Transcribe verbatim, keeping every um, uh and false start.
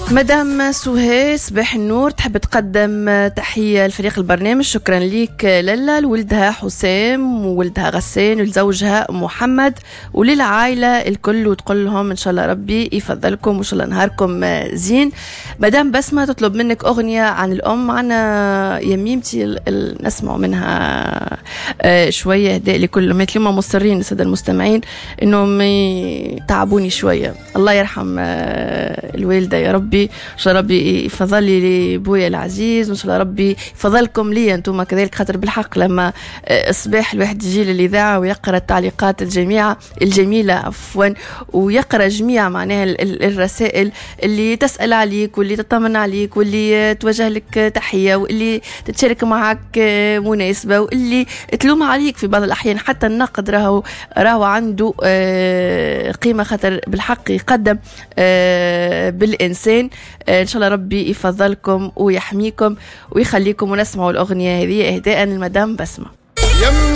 مدام سهى صباح النور، تحب تقدم تحية لفريق البرنامج. شكرا ليك لالا، لولدها حسام وولدها غسان ولزوجها محمد وللعائلة الكل، وتقول لهم إن شاء الله ربي يفضلكم وإن شاء الله نهاركم زين. مدام بسمة تطلب منك أغنية عن الأم، معنا يميمتي نسمع منها شوية هداء لكل الأمهات اللي هم مصرين السادة المستمعين إنهم تعبوني شوية. الله يرحم الوالدة يا ربي، إن شاء الله ربي يفضل لي بويا العزيز، وإن شاء الله ربي يفضلكم لي أنتم كذلك، خاطر بالحق لما الصباح الواحد يجي للإذاعة ويقرأ التعليقات الجميعة الجميلة عفوا، ويقرأ جميع معناها الرسائل اللي تسأل عليك واللي تطمن عليك واللي توجه لك تحية واللي تتشارك معك مناسبة واللي تلوم عليك في بعض الأحيان. حتى النقد راهو راهو عنده قيمة، خاطر بالحق يقدم بالإنسان. إن شاء الله ربي يفضلكم ويحميكم ويخليكم، ونسمعوا الأغنية هذه إهداء للمدام بسمة.